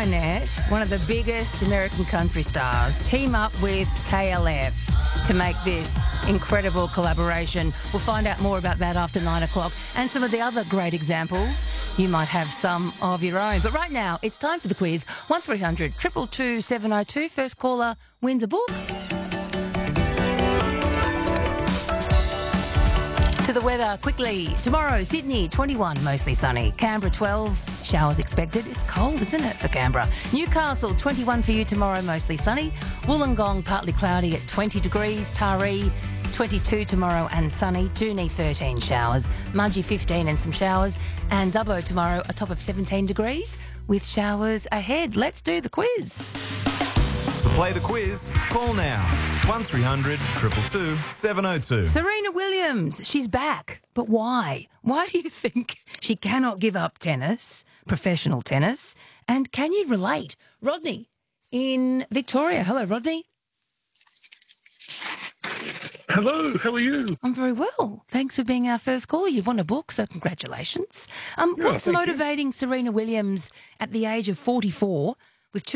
Skynet, one of the biggest American country stars, team up with KLF to make this incredible collaboration. We'll find out more about that after 9 o'clock and some of the other great examples. You might have some of your own. But right now, it's time for the quiz. 1300 222 702. First caller wins a book. To the weather quickly. Tomorrow, Sydney, 21, mostly sunny. Canberra, 12, showers expected. It's cold, isn't it, for Canberra? Newcastle, 21 for you tomorrow, mostly sunny. Wollongong, partly cloudy at 20 degrees. Taree, 22 tomorrow and sunny. Dooney, 13 showers. Mudgee, 15 and some showers. And Dubbo tomorrow, a top of 17 degrees with showers ahead. Let's do the quiz. To play the quiz, call now. 1300 222 702. Serena Williams, she's back. But why? Why do you think she cannot give up tennis, professional tennis? And can you relate? Rodney in Victoria. Hello, Rodney. Hello, how are you? I'm very well. Thanks for being our first caller. You've won a book, so congratulations. What's thank you. motivating Serena Williams at the age of 44